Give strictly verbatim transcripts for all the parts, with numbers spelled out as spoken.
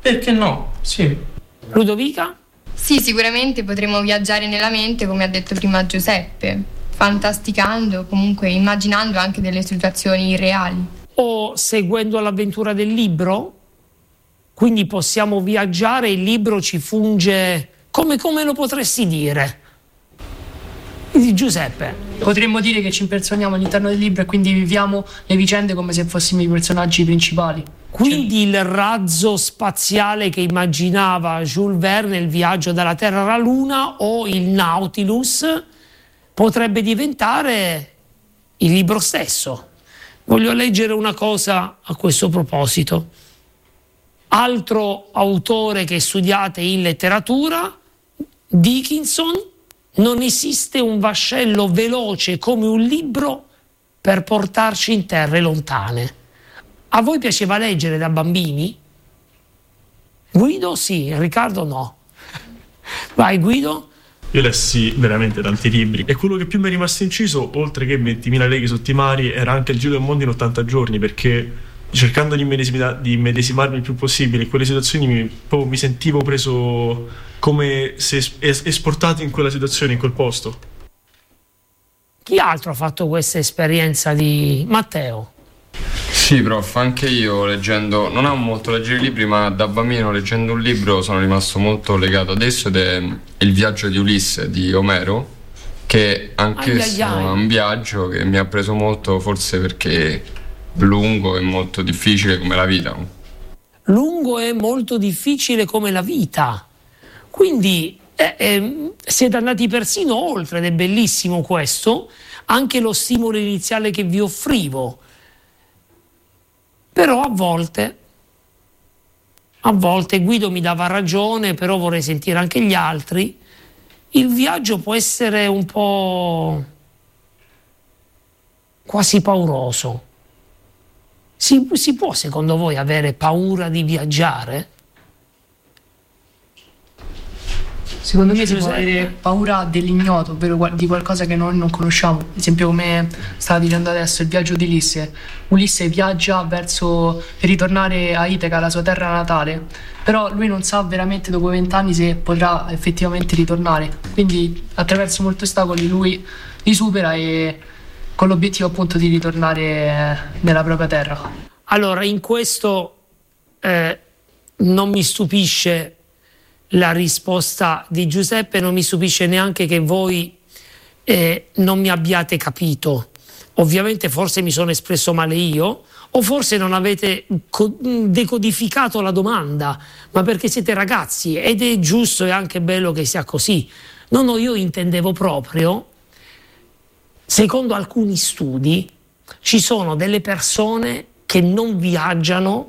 Perché no? Sì. Ludovica? Sì, sicuramente potremo viaggiare nella mente, come ha detto prima Giuseppe, fantasticando, comunque immaginando anche delle situazioni irreali. O seguendo l'avventura del libro? Quindi possiamo viaggiare, il libro ci funge come, come lo potresti dire? Giuseppe. Potremmo dire che ci impersoniamo all'interno del libro e quindi viviamo le vicende come se fossimo i personaggi principali. Quindi il razzo spaziale che immaginava Jules Verne, il viaggio dalla Terra alla Luna, o il Nautilus, potrebbe diventare il libro stesso. Voglio leggere una cosa a questo proposito. Altro autore che studiate in letteratura, Dickinson: non esiste un vascello veloce come un libro per portarci in terre lontane. A voi piaceva leggere da bambini? Guido sì, Riccardo no. Vai Guido. Io lessi veramente tanti libri e quello che più mi è rimasto inciso, oltre che ventimila leghe sotto i mari, era anche il giro del mondo in ottanta giorni, perché cercando di, medesima, di immedesimarmi il più possibile in quelle situazioni mi, proprio mi sentivo preso come se es- esportato in quella situazione, in quel posto. Chi altro ha fatto questa esperienza di Matteo? Sì, prof, anche io leggendo, non amo molto leggere i libri, ma da bambino leggendo un libro sono rimasto molto legato adesso, ed è Il viaggio di Ulisse di Omero, che anche è un viaggio che mi ha preso molto, forse perché è lungo e molto difficile come la vita. Lungo e molto difficile come la vita. Quindi eh, eh, siete andati persino oltre, ed è bellissimo questo, anche lo stimolo iniziale che vi offrivo. Però a volte, a volte Guido mi dava ragione, però vorrei sentire anche gli altri, il viaggio può essere un po' quasi pauroso. Si, si può secondo voi avere paura di viaggiare? Secondo me si può avere paura dell'ignoto, ovvero di qualcosa che noi non conosciamo. Ad esempio, come stava dicendo adesso, il viaggio di Ulisse. Ulisse viaggia verso per ritornare a Itaca, la sua terra natale, però lui non sa veramente dopo vent'anni se potrà effettivamente ritornare. Quindi attraverso molti ostacoli lui li supera, e con l'obiettivo appunto di ritornare nella propria terra. Allora, in questo eh, non mi stupisce la risposta di Giuseppe, non mi stupisce neanche che voi eh, non mi abbiate capito. Ovviamente forse mi sono espresso male io, o forse non avete co- decodificato la domanda, ma perché siete ragazzi ed è giusto e anche bello che sia così. No, no, io intendevo proprio, secondo alcuni studi, ci sono delle persone che non viaggiano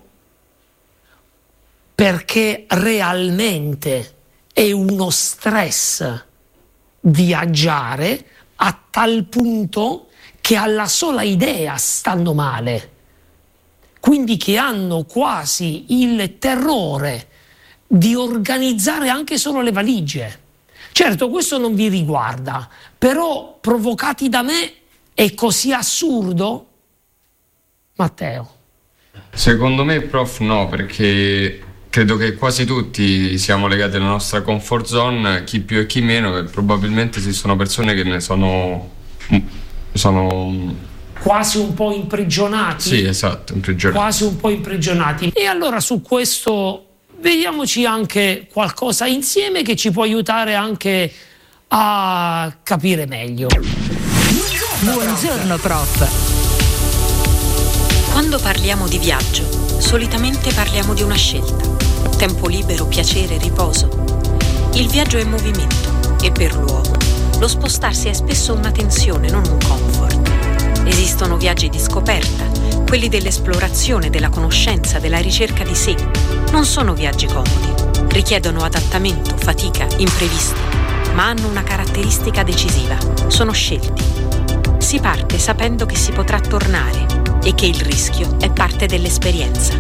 perché realmente è uno stress viaggiare a tal punto che alla sola idea stanno male. Quindi che hanno quasi il terrore di organizzare anche solo le valigie. Certo, questo non vi riguarda, però provocati da me è così assurdo? Matteo. Secondo me, prof, no, perché credo che quasi tutti siamo legati alla nostra comfort zone, chi più e chi meno, e probabilmente esistono persone che ne sono, sono... quasi un po' imprigionati. Sì, esatto, imprigionati. Quasi un po' imprigionati. E allora su questo vediamoci anche qualcosa insieme che ci può aiutare anche a capire meglio. Buongiorno, prof. Quando parliamo di viaggio, solitamente parliamo di una scelta. Tempo libero, piacere, riposo. Il viaggio è movimento e per l'uomo lo spostarsi è spesso una tensione, non un comfort. Esistono viaggi di scoperta, quelli dell'esplorazione, della conoscenza, della ricerca di sé. Non sono viaggi comodi, richiedono adattamento, fatica, imprevisti, ma hanno una caratteristica decisiva: sono scelti. Si parte sapendo che si potrà tornare e che il rischio è parte dell'esperienza.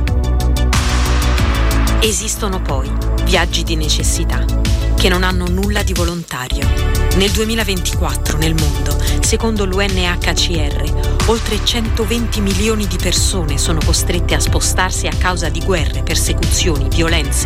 Esistono poi viaggi di necessità, che non hanno nulla di volontario. Nel duemilaventiquattro nel mondo, secondo l'U N H C R, oltre centoventi milioni di persone sono costrette a spostarsi a causa di guerre, persecuzioni, violenze,